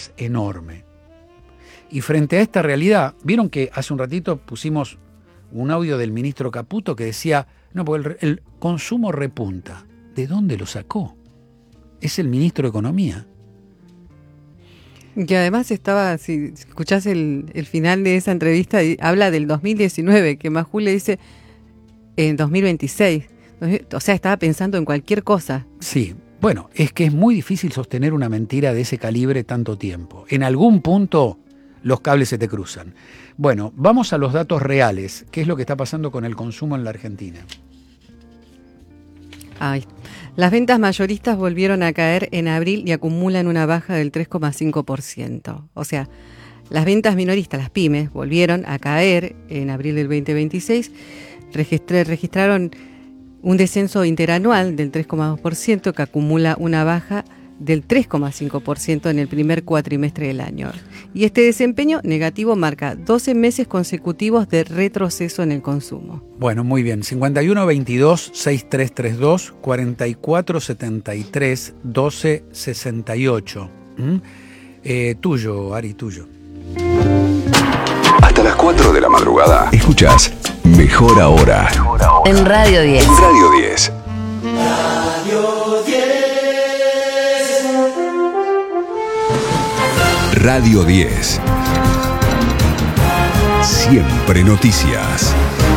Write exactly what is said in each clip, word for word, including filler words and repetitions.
es enorme. Y frente a esta realidad, vieron que hace un ratito pusimos un audio del ministro Caputo que decía, no, porque el, el consumo repunta. ¿De dónde lo sacó? Es el ministro de Economía. Que además estaba, si escuchás el, el final de esa entrevista, habla del dos mil diecinueve, que Majul le dice en dos mil veintiséis. O sea, estaba pensando en cualquier cosa. Sí, bueno, es que es muy difícil sostener una mentira de ese calibre tanto tiempo. En algún punto los cables se te cruzan. Bueno, vamos a los datos reales. ¿Qué es lo que está pasando con el consumo en la Argentina? Ay, las ventas mayoristas volvieron a caer en abril y acumulan una baja del tres coma cinco por ciento. O sea, las ventas minoristas, las pymes, volvieron a caer en abril del veinte veintiséis. Registra- registraron un descenso interanual del tres coma dos por ciento que acumula una baja del tres coma cinco por ciento en el primer cuatrimestre del año. Y este desempeño negativo marca doce meses consecutivos de retroceso en el consumo. Bueno, muy bien. cincuenta y uno veintidós sesenta y tres treinta y dos, cuarenta y cuatro setenta y tres doce sesenta y ocho. ¿Mm? Eh, tuyo, Ari, tuyo. Hasta las cuatro de la madrugada. Escuchás Mejor Ahora. En Radio diez. En Radio diez. Radio diez. Radio diez. Siempre noticias.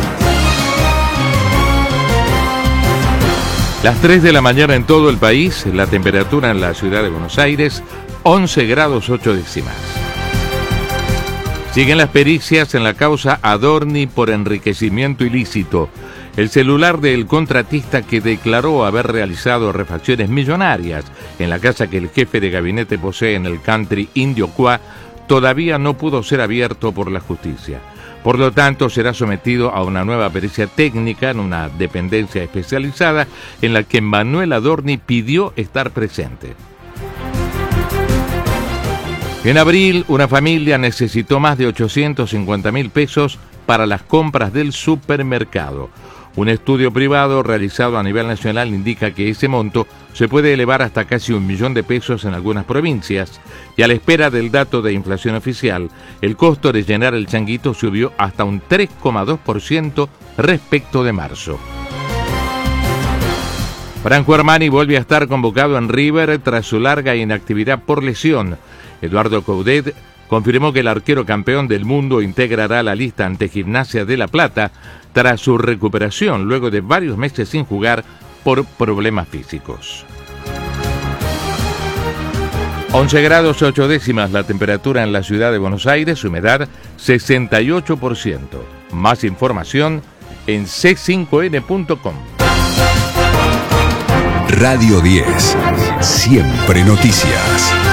Las tres de la mañana en todo el país, la temperatura en la ciudad de Buenos Aires, once grados ocho décimas. Siguen las pericias en la causa Adorni por enriquecimiento ilícito. El celular del contratista que declaró haber realizado refacciones millonarias en la casa que el jefe de gabinete posee en el country Indio Cuá todavía no pudo ser abierto por la justicia. Por lo tanto, será sometido a una nueva pericia técnica en una dependencia especializada en la que Manuel Adorni pidió estar presente. En abril, una familia necesitó más de ochocientos cincuenta mil pesos para las compras del supermercado. Un estudio privado realizado a nivel nacional indica que ese monto se puede elevar hasta casi un millón de pesos en algunas provincias, y a la espera del dato de inflación oficial, el costo de llenar el changuito subió hasta un tres coma dos por ciento respecto de marzo. Franco Armani vuelve a estar convocado en River tras su larga inactividad por lesión. Eduardo Coudet confirmó que el arquero campeón del mundo integrará la lista ante Gimnasia de La Plata tras su recuperación luego de varios meses sin jugar por problemas físicos. once grados ocho décimas la temperatura en la ciudad de Buenos Aires, humedad sesenta y ocho por ciento. Más información en c cinco n punto com. Radio diez. Siempre noticias.